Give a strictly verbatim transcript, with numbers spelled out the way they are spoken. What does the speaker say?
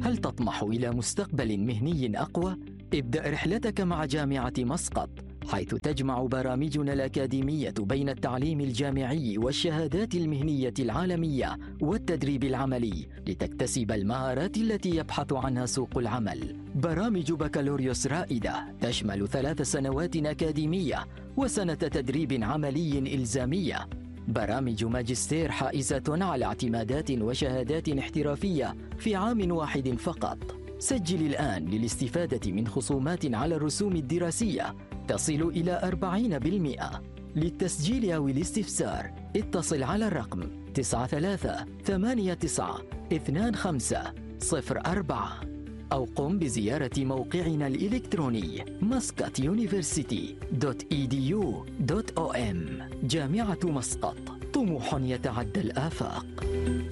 هل تطمح إلى مستقبل مهني أقوى؟ ابدأ رحلتك مع جامعة مسقط، حيث تجمع برامجنا الأكاديمية بين التعليم الجامعي والشهادات المهنية العالمية والتدريب العملي لتكتسب المهارات التي يبحث عنها سوق العمل. برامج بكالوريوس رائدة تشمل ثلاث سنوات أكاديمية وسنة تدريب عملي إلزامية. برامج ماجستير حائزة على اعتمادات وشهادات احترافية في عام واحد فقط. سجل الآن للاستفادة من خصومات على الرسوم الدراسية تصل إلى أربعين بالمئة. للتسجيل أو الاستفسار اتصل على الرقم تسعة ثلاثة ثمانية تسعة اثنان خمسة صفر أربعة أو قم بزيارة موقعنا الإلكتروني مسقط يونيفرسيتي دوت إي دي يو دوت أو إم. جامعة مسقط، طموح يتعدى الآفاق.